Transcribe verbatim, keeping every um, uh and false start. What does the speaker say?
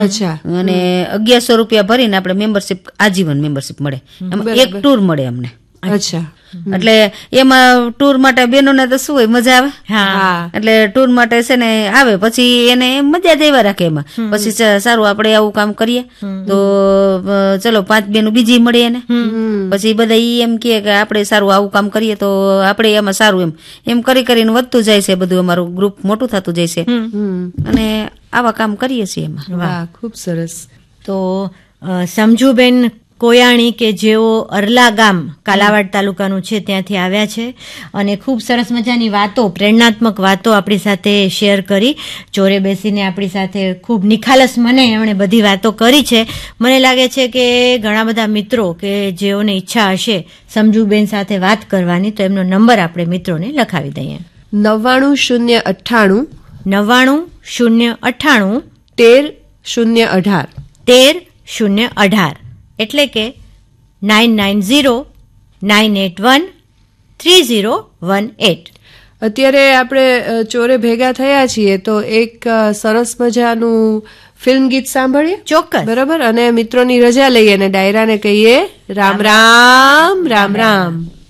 અચ્છા. અને અગિયારસો રૂપિયા ભરીને આપણે મેમ્બરશીપ આજીવન મેમ્બરશીપ મળે. એમાં એક ટૂર મળે અમને. અચ્છા. એટલે એમાં ટૂર માટે બહેનોને તો શું હોય, મજા આવે. હા. એટલે ટૂર માટે છે ને આવે, પછી એને મજા જ આવ્યા રાખે એમાં. પછી સારું આપણે આવું કામ કરીએ તો ચલો પાંચ બેનું બીજી મળે એને. પછી બધા ઈ એમ કે આપણે સારું આવું કામ કરીએ તો આપણે એમાં સારું એમ એમ કરી કરીને વધતું જાય છે બધું. અમારું ગ્રુપ મોટું થતું જાય છે અને આવા કામ કરીએ છીએ એમાં. વાહ, ખૂબ સરસ. તો સમજુબેન કોયાણી કે જેઓ અરલા ગામ કાલાવાડ તાલુકાનું છે ત્યાંથી આવ્યા છે અને ખૂબ સરસ મજાની વાતો, પ્રેરણાત્મક વાતો આપણી સાથે શેર કરી. ચોરે બેસીને આપણી સાથે ખૂબ નિખાલસ મને એમણે બધી વાતો કરી છે. મને લાગે છે કે ઘણા બધા મિત્રો કે જેઓને ઈચ્છા હશે સમજુબેન સાથે વાત કરવાની તો એમનો નંબર આપણે મિત્રોને લખાવી દઈએ. નવ્વાણું શૂન્ય અઠ્ઠાણું નવ્વાણું શૂન્ય અઠ્ઠાણું તેર શૂન્ય અઢાર તેર શૂન્ય અઢાર એટલે કે nine nine zero nine eight one three zero one eight. અત્યારે આપણે ચોરે ભેગા થયા છીએ તો એક સરસ મજાનું ફિલ્મ ગીત સાંભળીએ. ચોક્કસ. બરાબર. અને મિત્રોની રજા લઈએ અને ડાયરાને કહીએ રામ રામ રામ રામ.